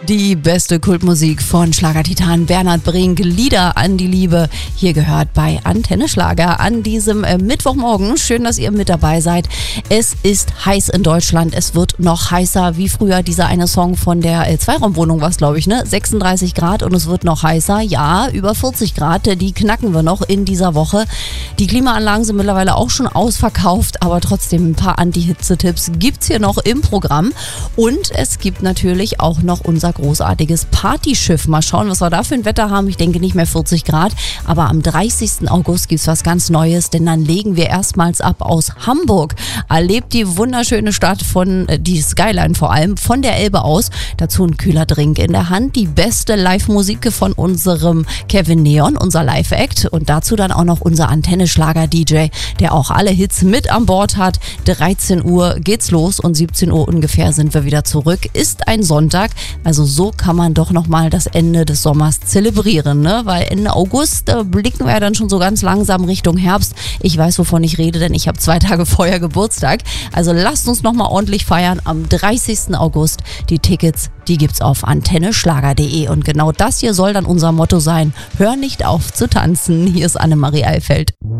Die beste Kultmusik von Schlagertitan Bernhard Brink, Lieder an die Liebe, hier gehört bei Antenne Schlager an diesem Mittwochmorgen. Schön, dass ihr mit dabei seid. Es ist heiß in Deutschland, es wird noch heißer, wie früher dieser eine Song von der Zweiraumwohnung war es, glaube ich, ne? 36 Grad und es wird noch heißer. Ja, über 40 Grad, die knacken wir noch in dieser Woche. Die Klimaanlagen sind mittlerweile auch schon ausverkauft, aber trotzdem ein paar Anti-Hitze-Tipps gibt es hier noch im Programm. Und es gibt natürlich auch noch unser großartiges Partyschiff. Mal schauen, was wir da für ein Wetter haben. Ich denke nicht mehr 40 Grad, aber am 30. August gibt es was ganz Neues, denn dann legen wir erstmals ab aus Hamburg. Erlebt die wunderschöne Stadt die Skyline vor allem, von der Elbe aus. Dazu ein kühler Drink in der Hand, die beste Live-Musik von unserem Kevin Neon, unser Live-Act und dazu dann auch noch unser Antenne-Schlager-DJ, der auch alle Hits mit an Bord hat. 13 Uhr geht's los und 17 Uhr ungefähr sind wir wieder zurück. Ist ein Sonntag, also so kann man doch nochmal das Ende des Sommers zelebrieren, ne? Weil Ende August blicken wir ja dann schon so ganz langsam Richtung Herbst. Ich weiß, wovon ich rede, denn ich habe 2 Tage vorher Geburtstag. Also lasst uns nochmal ordentlich feiern am 30. August. Die Tickets, die gibt's auf antenneschlager.de und genau das hier soll dann unser Motto sein. Hör nicht auf zu tanzen. Hier ist Annemarie Eilfeld.